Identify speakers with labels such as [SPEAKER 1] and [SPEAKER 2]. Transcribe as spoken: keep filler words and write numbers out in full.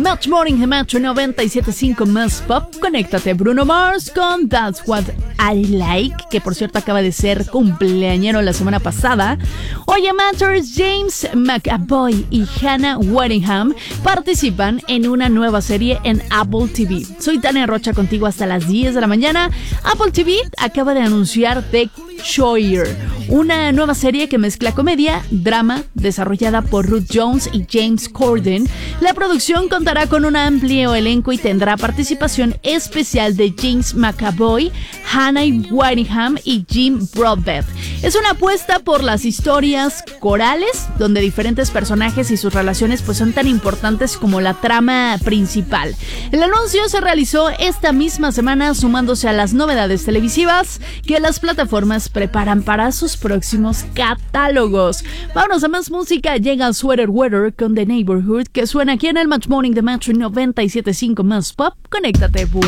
[SPEAKER 1] Match Morning de Metro noventa y siete punto cinco más pop. Conéctate, Bruno Mars con That's What I Like, que por cierto acaba de ser cumpleañero la semana pasada. Oye, Matters, James McAvoy y Hannah Waddingham participan en una nueva serie en Apple T V. Soy Tania Rocha contigo hasta las diez de la mañana. Apple T V acaba de anunciar The Choir, una nueva serie que mezcla comedia, drama, desarrollada por Ruth Jones y James Corden. La producción contará con un amplio elenco y tendrá participación especial de James McAvoy, Hannah Waddingham y Jim Broadbent. Es una apuesta por las historias corales, donde diferentes personajes y sus relaciones pues son tan importantes como la trama principal. El anuncio se realizó esta misma semana, sumándose a las novedades televisivas que las plataformas preparan para sus próximos catálogos. Vámonos a más música. Llega Sweater Weather con The Neighborhood, que suena aquí en el Match Morning de Metro noventa y siete punto cinco más pop. Conéctate,